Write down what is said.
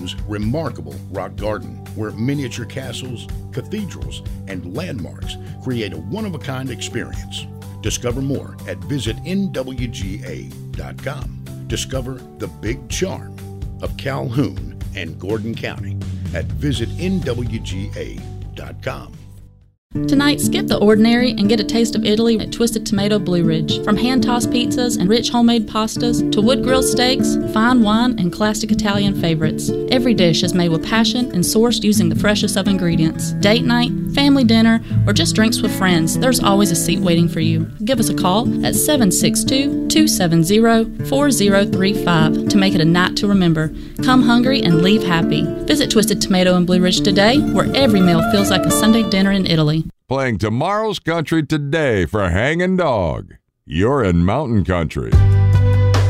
Home's remarkable rock garden, where miniature castles, cathedrals, and landmarks create a one-of-a-kind experience. Discover more at visitnwga.com. Discover the big charm of Calhoun and Gordon County at visitnwga.com. Tonight, skip the ordinary and get a taste of Italy at Twisted Tomato Blue Ridge. From hand-tossed pizzas and rich homemade pastas to wood-grilled steaks, fine wine, and classic Italian favorites, every dish is made with passion and sourced using the freshest of ingredients. Date night, family dinner, or just drinks with friends, there's always a seat waiting for you. Give us a call at 762-270-4035 to make it a night to remember. Come hungry and leave happy. Visit Twisted Tomato in Blue Ridge today, where every meal feels like a Sunday dinner in Italy. Playing tomorrow's country today for Hangin' Dog. You're in Mountain Country.